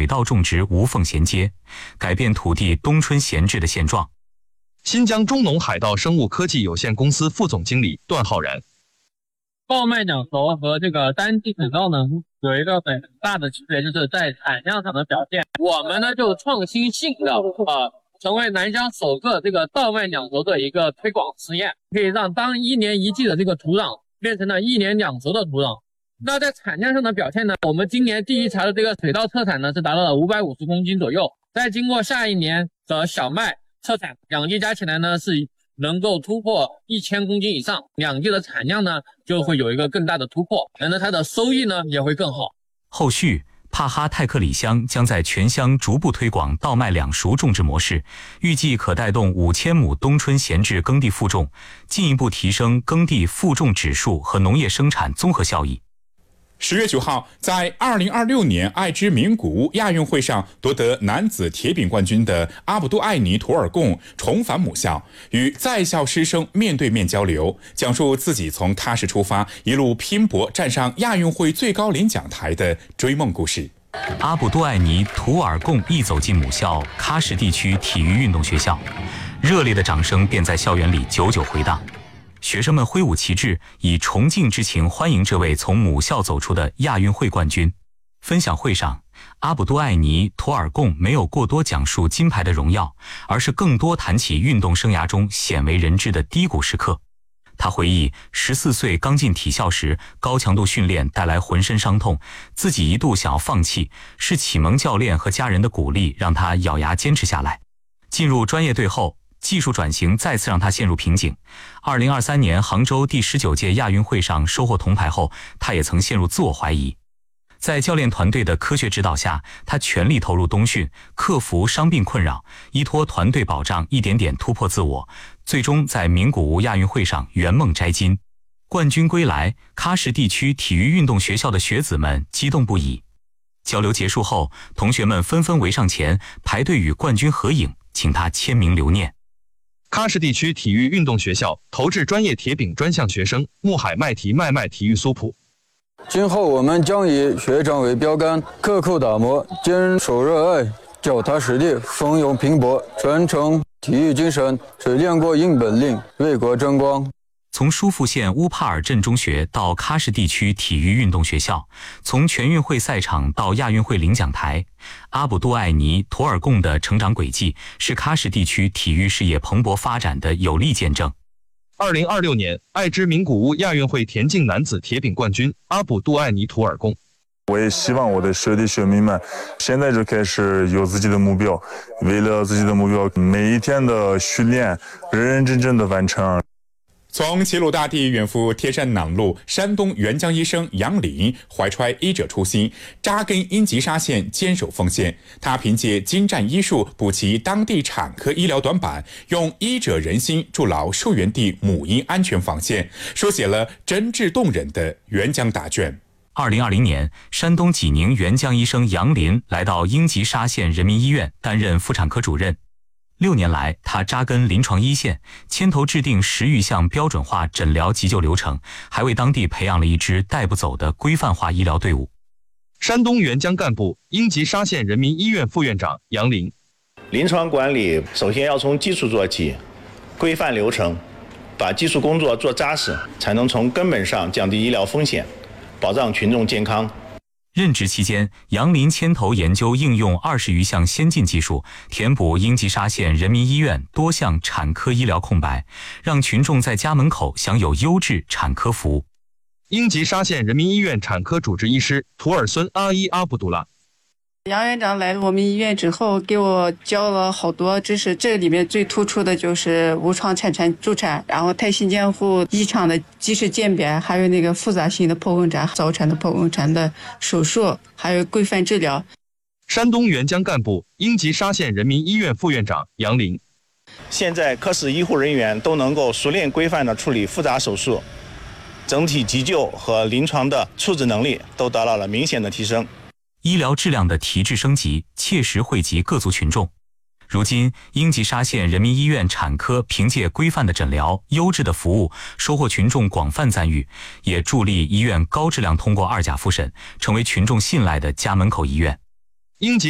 水稻种植无缝衔接，改变土地冬春闲置的现状。 新疆中农海稻生物科技有限公司副总经理段浩然。 稻麦两熟和这个单季水稻呢有一个很大的区别，就是在产量上的表现。我们呢就创新性的成为南疆首个这个稻麦两熟的一个推广实验，可以让当一年一季的这个土壤变成了一年两熟的土壤。那在产量上的表现呢，我们今年第一茬的这个水稻特产呢是达到了550公斤左右，再经过下一年的小麦特产，两季加起来呢是能够突破1000公斤以上，两季的产量呢就会有一个更大的突破，那它的收益呢也会更好。 后续帕哈泰克里乡将在全乡逐步推广稻麦两熟种植模式，预计可带动5000亩冬春闲置耕地复种，进一步提升耕地复种指数和农业生产综合效益。 10月9号，在2026年爱之名古屋亚运会上夺得男子铁饼冠军的阿卜杜艾尼图尔贡重返母校，与在校师生面对面交流，讲述自己从喀什出发，一路拼搏站上亚运会最高领奖台的追梦故事。 阿卜杜艾尼图尔贡一走进母校喀什地区体育运动学校，热烈的掌声便在校园里久久回荡。学生们挥舞旗帜，以崇敬之情欢迎这位从母校走出的亚运会冠军。分享会上，阿卜杜艾尼图尔贡没有过多讲述金牌的荣耀，而是更多谈起运动生涯中鲜为人知的低谷时刻。他回忆14岁刚进体校时，高强度训练带来浑身伤痛，自己一度想要放弃，是启蒙教练和家人的鼓励让他咬牙坚持下来。进入专业队后，技术转型再次让他陷入瓶颈。2023年杭州第19届亚运会上收获铜牌后，他也曾陷入自我怀疑。在教练团队的科学指导下，他全力投入冬训，克服伤病困扰，依托团队保障，一点点突破自我，最终在名古屋亚运会上圆梦摘金。冠军归来，喀什地区体育运动学校的学子们激动不已。交流结束后，同学们纷纷围上前排队与冠军合影，请他签名留念。 喀什地区体育运动学校投掷专业铁饼专项学生穆海麦提麦麦体育苏普。 今后我们将以学长为标杆，刻苦打磨，坚守热爱，脚踏实地，奋勇拼搏，传承体育精神，锤炼过硬本领，为国争光。 从舒富县乌帕尔镇中学到喀什地区体育运动学校，从全运会赛场到亚运会领奖台，阿卜杜艾尼图尔贡的成长轨迹是喀什地区体育事业蓬勃发展的有力见证。 2026年爱之名古屋亚运会田径男子铁饼冠军阿卜杜艾尼图尔贡。 我也希望我的学弟学妹们现在就开始有自己的目标，为了自己的目标，每一天的训练认认真真的完成。 从齐鲁大地远赴天山南路，山东援疆医生杨林怀揣医者初心，扎根阴吉沙县，坚守奉献。他凭借精湛医术补齐当地产科医疗短板，用医者仁心筑牢受援地母婴安全防线，书写了真挚动人的援疆答卷。 2020年，山东济宁援疆医生杨林来到阴吉沙县人民医院担任妇产科主任。6年来，他扎根临床一线，牵头制定10余项标准化诊疗急救流程，还为当地培养了一支带不走的规范化医疗队伍。 山东援疆干部、阴吉沙县人民医院副院长杨林。 临床管理首先要从基础做起，规范流程，把基础工作做扎实，才能从根本上降低医疗风险，保障群众健康。 任职期间，杨林牵头研究应用20余项先进技术，填补阴吉沙县人民医院多项产科医疗空白，让群众在家门口享有优质产科服务。 阴吉沙县人民医院产科主治医师图尔孙阿伊阿卜杜拉。 杨院长来我们医院之后，给我教了好多知识，这里面最突出的就是无创产助产，然后胎心监护、异常的及时鉴别，还有那个复杂性的剖宫产、早产的剖宫产的手术，还有规范治疗。 山东援疆干部、阴吉沙县人民医院副院长杨林。 现在科室医护人员都能够熟练规范地处理复杂手术，整体急救和临床的处置能力都得到了明显的提升。 医疗质量的提质升级，切实惠及各族群众。如今，阴吉沙县人民医院产科凭借规范的诊疗、优质的服务，收获群众广泛赞誉，也助力医院高质量通过2甲复审，成为群众信赖的家门口医院。 阴吉